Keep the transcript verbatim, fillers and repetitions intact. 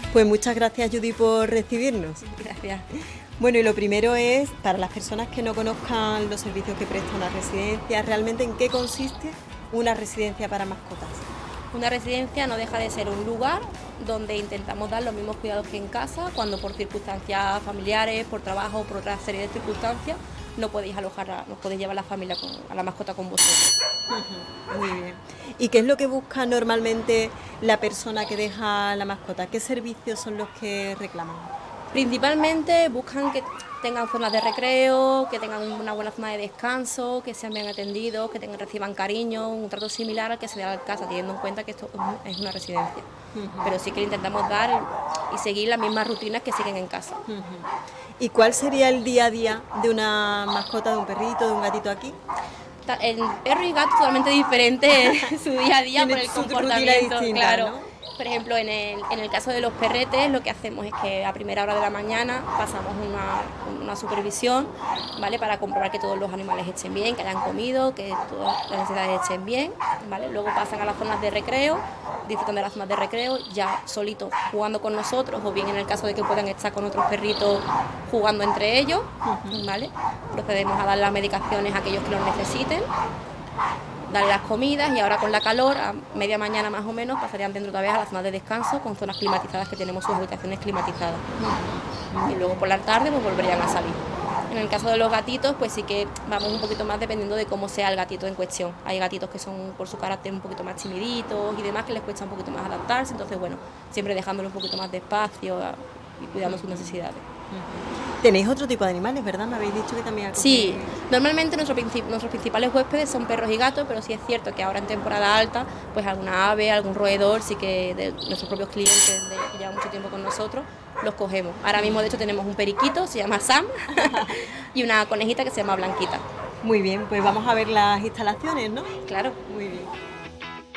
Pues muchas gracias, Judy, por recibirnos. Gracias. Bueno, y lo primero es, para las personas que no conozcan los servicios que presta una residencia, realmente ¿en qué consiste una residencia para mascotas? Una residencia no deja de ser un lugar donde intentamos dar los mismos cuidados que en casa, cuando por circunstancias familiares, por trabajo, por otra serie de circunstancias, no podéis alojar, a, no podéis llevar a la familia con, a la mascota con vosotros. Uh-huh. Muy bien. ¿Y qué es lo que busca normalmente la persona que deja la mascota? ¿Qué servicios son los que reclaman? Principalmente buscan que tengan zonas de recreo, que tengan una buena zona de descanso, que sean bien atendidos, que tengan, reciban cariño, un trato similar al que se da en casa, teniendo en cuenta que esto es una residencia. Uh-huh. Pero sí que le intentamos dar y seguir las mismas rutinas que siguen en casa. Uh-huh. ¿Y cuál sería el día a día de una mascota, de un perrito, de un gatito aquí? El perro y gato totalmente diferente su día a día por el comportamiento, distinta, claro. ¿no? Por ejemplo, en el, en el caso de los perretes, lo que hacemos es que a primera hora de la mañana pasamos una, una supervisión, ¿vale? Para comprobar que todos los animales estén bien, que hayan comido, que todas las necesidades estén bien, ¿vale? Luego pasan a las zonas de recreo, disfrutan de las zonas de recreo, ya solitos jugando con nosotros, o bien en el caso de que puedan estar con otros perritos jugando entre ellos, ¿vale? Procedemos a dar las medicaciones a aquellos que los necesiten, darle las comidas, y ahora con la calor, a media mañana más o menos, pasarían dentro otra vez a las zonas de descanso con zonas climatizadas, que tenemos sus habitaciones climatizadas. Y luego por la tarde pues volverían a salir. En el caso de los gatitos, pues sí que vamos un poquito más dependiendo de cómo sea el gatito en cuestión. Hay gatitos que son por su carácter un poquito más timiditos y demás, que les cuesta un poquito más adaptarse, entonces bueno, siempre dejándolo un poquito más de espacio y cuidando sus necesidades. Tenéis otro tipo de animales, ¿verdad? Me habéis dicho que también acogéis... Sí, normalmente nuestro princip- nuestros principales huéspedes son perros y gatos, pero sí es cierto que ahora en temporada alta, pues alguna ave, algún roedor, sí que de nuestros propios clientes de, que llevan mucho tiempo con nosotros, los cogemos. Ahora mismo, de hecho, tenemos un periquito, se llama Sam, y una conejita que se llama Blanquita. Muy bien, pues vamos a ver las instalaciones, ¿no? Claro. Muy bien.